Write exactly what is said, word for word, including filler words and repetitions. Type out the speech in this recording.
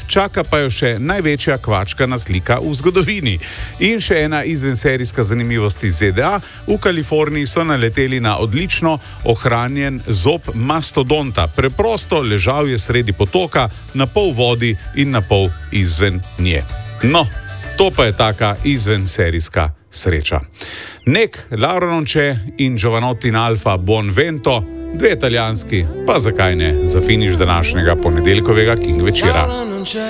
čaka pa jo še največja kvačkana slika v zgodovini. In še ena izvenserijska zanimivost iz Z D A. V Kaliforniji so naleteli na odlično ohranjen zob mastodonta. Preprosto ležal je sredi potoka, na pol vodi in na pol izven nje. No, to pa je taka izvenserijska sreča. Nek Lauronče in Giovanotti Alfa Buonvento, dve italijanski, pa zakaj ne, za finiš današnjega ponedeljkovega King večera.